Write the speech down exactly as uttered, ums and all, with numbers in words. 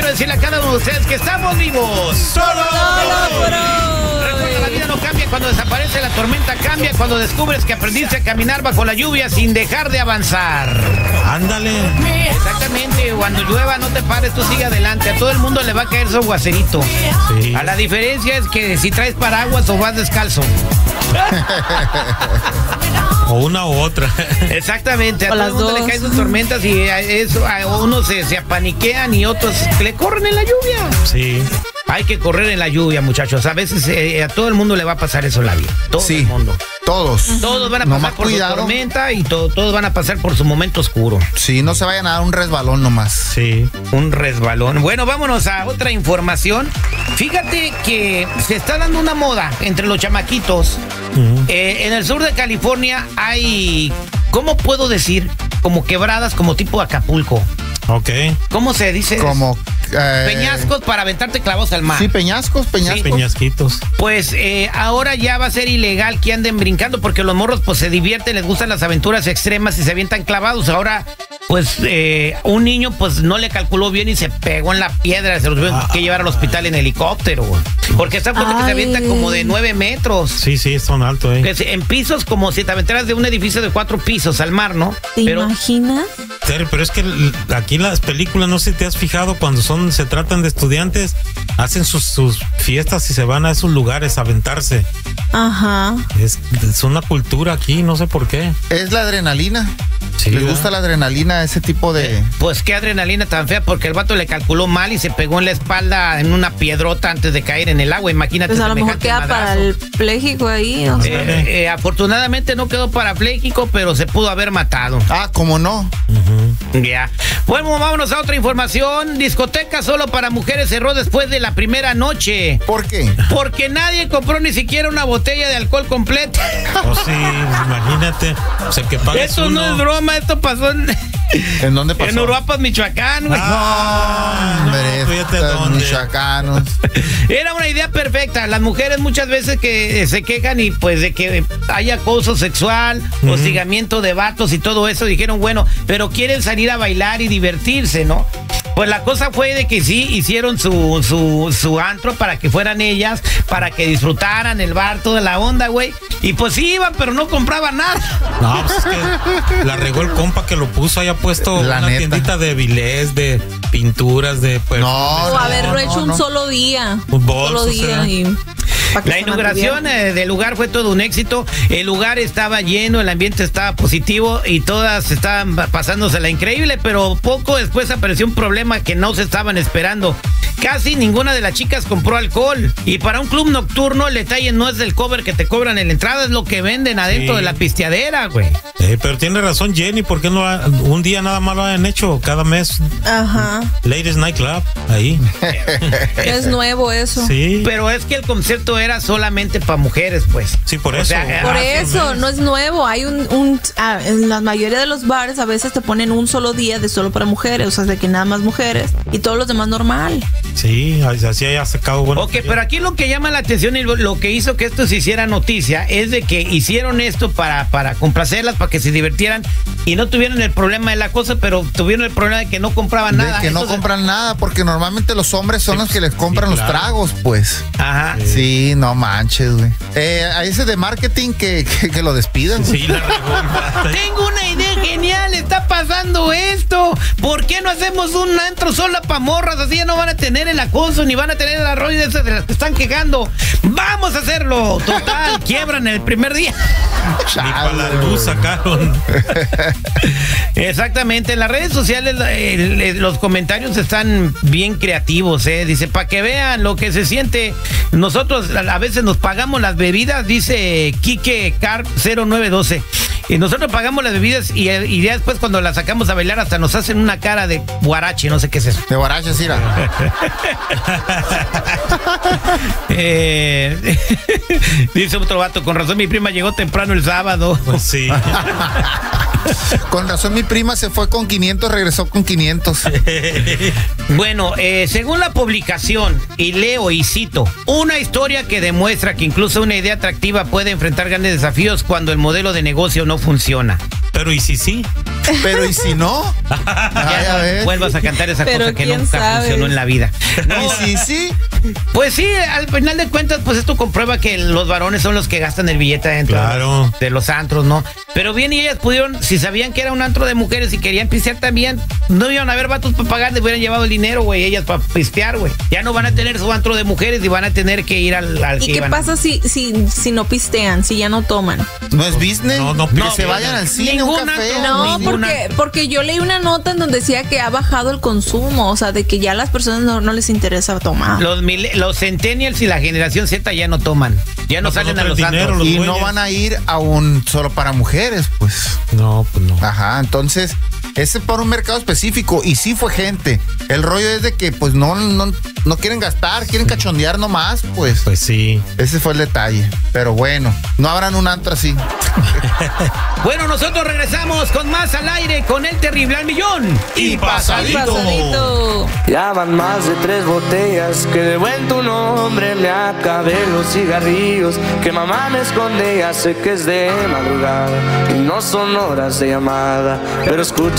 decirle a cada uno de ustedes que estamos vivos. ¡Solo por hoy! Recuerda, la vida no cambia cuando desaparece, la tormenta cambia cuando descubres que aprendiste a caminar bajo la lluvia sin dejar de avanzar. Ándale. Exactamente, cuando llueva no te pares, tú sigue adelante. A todo el mundo le va a caer su aguacerito. Sí. A la diferencia es que si traes paraguas o vas descalzo. O una u otra. Exactamente, a O todo las el mundo dos. le caen sus tormentas y a eso, a unos se, se apaniquean y otros le corren en la lluvia. Sí. Hay que correr en la lluvia, muchachos. A veces eh, a todo el mundo le va a pasar eso en la vida. Todo Sí. el mundo. Todos. Todos van a Nomás pasar por cuidado. su tormenta y to- todos van a pasar por su momento oscuro. Sí, no se vayan a dar un resbalón nomás. Sí. Un resbalón. Bueno, vámonos a otra información. Fíjate que se está dando una moda entre los chamaquitos. Ujú. Eh, en el sur de California hay, ¿cómo puedo decir? Como quebradas, como tipo Acapulco. Ok. ¿Cómo se dice? Como. eh, Peñascos para aventarte clavos al mar. Sí, peñascos, peñascos. Peñasquitos. Pues eh, ahora ya va a ser ilegal que anden brincando porque los morros pues se divierten, les gustan las aventuras extremas y se avientan clavados. Ahora pues eh, un niño pues no le calculó bien y se pegó en la piedra, se los tuvieron que llevar al hospital en helicóptero, güey. Porque está fuerte que se Ay. avienta como de nueve metros. Sí, sí, son altos, eh. Que se- en pisos como si te aventaras de un edificio de cuatro pisos al mar, ¿no? ¿Te Pero imaginas? Terry, pero es que l- aquí en las películas, no sé si te has fijado, cuando son, se tratan de estudiantes, hacen sus, sus fiestas y se van a esos lugares a aventarse. Ajá. Es, es una cultura aquí, no sé por qué. Es la adrenalina. Sí, Les ¿verdad? gusta la adrenalina, ese tipo de. pues qué adrenalina tan fea porque el vato le calculó mal y se pegó en la espalda en una piedrota antes de caer en el agua. Imagínate. Pues a lo mejor semejante queda para madrazo. el pléjico ahí. O sea. Eh, eh, afortunadamente no quedó parapléjico, pero se pudo haber matado. Ah, ¿cómo no? Ujú. Ya. Bueno, vámonos a otra información. Discoteca solo para mujeres cerró después de la primera noche. ¿Por qué? Porque nadie compró ni siquiera una botella de alcohol completa. O sí, imagínate. O sea, que pagues Esto uno. no es broma, esto pasó en, ¿En dónde pasó? en Uruapas, Michoacán, güey. Ah, no, Hombre, fíjate estos dónde. michoacanos. Era una idea perfecta. Las mujeres muchas veces que eh, se quejan y pues de que hay acoso sexual, Ujú. hostigamiento de vatos y todo eso, dijeron, bueno, pero quieren salir a bailar y divertirse, ¿no? Pues la cosa fue de que sí, hicieron su, su, su antro para que fueran ellas, para que disfrutaran el bar, toda la onda, güey. Y pues sí iban, pero no compraban nada. No, pues es que la regó el compa que lo puso, haya puesto La una neta. tiendita de vilés, de pinturas, de pues, No, O no, haberlo no, hecho no. un solo día. Un Un bolso, solo día será. y. pa' que La se inauguración mantuviera. eh, del lugar fue todo un éxito. El lugar estaba lleno, el ambiente estaba positivo y todas estaban pasándosela increíble, pero poco después apareció un problema que no se estaban esperando. Casi ninguna de las chicas compró alcohol. Y para un club nocturno, el detalle no es del cover que te cobran en la entrada, es lo que venden adentro Sí. de la pisteadera, güey. Eh, pero tiene razón Jenny, ¿por qué no ha- un día nada más lo han hecho? Cada mes, Ajá. Ladies Night Club, ahí. Es nuevo eso. Sí, Pero es que el concepto era solamente para mujeres, pues. sí, por O eso. sea, Por Ah, eso, no es nuevo. Hay un, un ah, en la mayoría de los bares a veces te ponen un solo día de solo para mujeres, o sea, de que nada más mujeres y todos los demás normal. Sí, así haya sacado bueno. Ok, pero aquí lo que llama la atención y lo, lo que hizo que esto se hiciera noticia es de que hicieron esto para, para complacerlas, para que se divirtieran y no tuvieron el problema de la cosa, pero tuvieron el problema de que no compraban De nada. que no Entonces- compran nada, porque normalmente los hombres son Sí, los que les compran sí, los claro. tragos, pues. Ajá. Sí, no manches, güey. Eh, a ese de marketing que, que, que lo despidan. Sí, la regó el vato. Tengo una idea genial, está pasando esto. ¿Por qué no hacemos un antro solo para morras? Así ya no van a tener el acoso ni van a tener el arroyo de esas de las que están quejando. ¡Vamos a hacerlo! Total, quiebran el primer día. Ni para la luz sacaron. Exactamente, en las redes sociales eh, eh, los comentarios están bien creativos, ¿eh? Dice, para que vean lo que se siente, nosotros a a veces nos pagamos las bebidas, dice Quique Car cero nueve doce, y nosotros pagamos las bebidas y, eh, y ya después cuando las sacamos a bailar hasta nos hacen una cara de guarache, no sé qué es eso. De Baracha, sí, era. Eh, dice otro vato, con razón mi prima llegó temprano el sábado. Pues sí. Con razón mi prima se fue con quinientos, regresó con quinientos. Bueno, eh, según la publicación, y leo y cito, una historia que demuestra que incluso una idea atractiva puede enfrentar grandes desafíos cuando el modelo de negocio no funciona. Pero ¿y si sí? Pero ¿y si no? Ay, a ver. Vuelvas a cantar esa Pero cosa que quién nunca sabe. funcionó en la vida. No, ¿Y si sí? pues sí, al final de cuentas, pues esto comprueba que los varones son los que gastan el billete adentro Claro. de los antros, ¿no? Pero bien, y ellas pudieron, si sabían que era un antro de mujeres y querían pistear también, no iban a haber vatos para pagar, les hubieran llevado el dinero, güey, ellas para pistear, güey. Ya no van a tener su antro de mujeres y van a tener que ir al, al ¿Y que qué iban. pasa si, si, si no pistean, si ya no toman? ¿No es business? No, no, que no, se vayan al cine, un ningún café. antro, No, ninguna. porque, porque yo leí una nota en donde decía que ha bajado el consumo, o sea, de que ya a las personas no, no les interesa tomar. Los, mile- los centennials y la generación Z ya no toman, ya no, No, pues salen no a los traen dinero, antros. los Y no güeyes. van a ir a un solo para mujeres, pues. No, pues no. Ajá, entonces, ese es para un mercado específico. Y sí fue gente. El rollo es de que, pues, no, no, no quieren gastar, quieren cachondear nomás, pues. Pues sí. Ese fue el detalle. Pero bueno, no habrán un antro así. Bueno, nosotros regresamos con más al aire con el terrible al millón. Y Ay, pasadito. pasadito. Ya van más de tres botellas que de buen tu nombre me acabé los cigarrillos que mamá me esconde, ya sé que es de madrugada y no son horas de llamada, pero escucha